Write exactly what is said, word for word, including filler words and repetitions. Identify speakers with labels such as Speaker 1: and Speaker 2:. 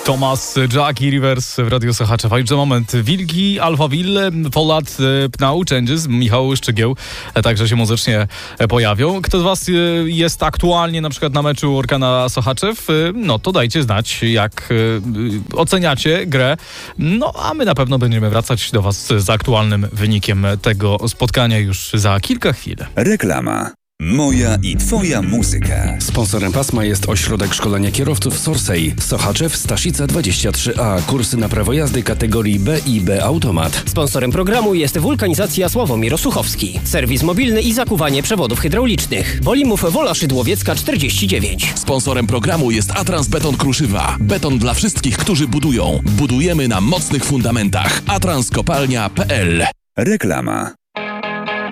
Speaker 1: Thomas, Jackie Rivers w Radio Sochaczewa. Już za moment Wilki, Alphaville, Polat, Pnał, Changes, Michał Szczygieł także się muzycznie pojawią. Kto z was jest aktualnie na przykład na meczu Orkana Sochaczew? No to dajcie znać, jak oceniacie grę. No a my na pewno będziemy wracać do was z aktualnym wynikiem tego spotkania już za kilka chwil.
Speaker 2: Reklama. Moja i twoja muzyka.
Speaker 3: Sponsorem pasma jest Ośrodek Szkolenia Kierowców Sorsej. Sochaczew, Staszica dwadzieścia trzy A. Kursy na prawo jazdy kategorii B i B Automat.
Speaker 4: Sponsorem programu jest Wulkanizacja Sławomir Osuchowski. Serwis mobilny i zakuwanie przewodów hydraulicznych. Wolimów Wola Szydłowiecka czterdzieści dziewięć.
Speaker 5: Sponsorem programu jest Atrans Beton Kruszywa. Beton dla wszystkich, którzy budują. Budujemy na mocnych fundamentach. atrans kopalnia kropka p l.
Speaker 2: Reklama.